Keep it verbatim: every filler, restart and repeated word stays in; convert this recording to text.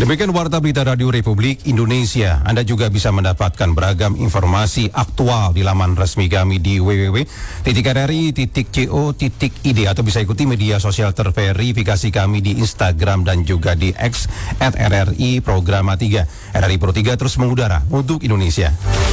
Demikian Warta Berita Radio Republik Indonesia. Anda juga bisa mendapatkan beragam informasi aktual di laman resmi kami di w w w titik r r i titik co titik i d atau bisa ikuti media sosial terverifikasi kami di Instagram dan juga di X at R R I Programa tiga. R R I Pro tiga terus mengudara untuk Indonesia.